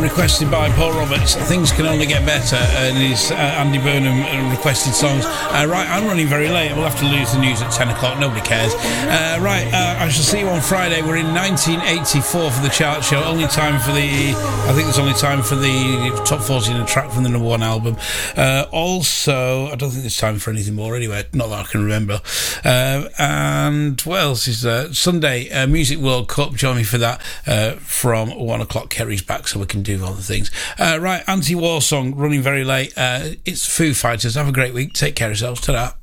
requested by Paul Roberts. Things Can Only Get Better, and his Andy Burnham requested songs. Right, I'm running very late. We'll have to lose the news at 10 o'clock. Nobody cares. I shall see you on Friday. We're in 1984 for the chart show. I think there's only time for the top 40 and a track from the number one album. Also, I don't think there's time for anything more anyway. Not that I can remember. And what else is there? Sunday, Music World Cup. Join me for that from 1 o'clock. Kerry's back, so we can do other things. Right, anti-war song, running very late. It's Foo Fighters. Have a great week. Take care of yourselves. Ta-da.